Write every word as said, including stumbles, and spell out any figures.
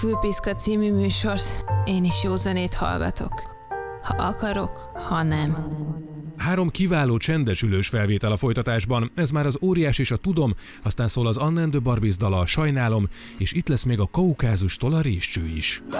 Fülpiszka című műsort, én is jó zenét hallgatok. Ha akarok, ha nem. Három kiváló csendesülős felvétel a folytatásban, ez már az Óriás és a Tudom, aztán szól az Anna and the Barbies dala a Sajnálom, és itt lesz még a Kaukázustól a Réscső is.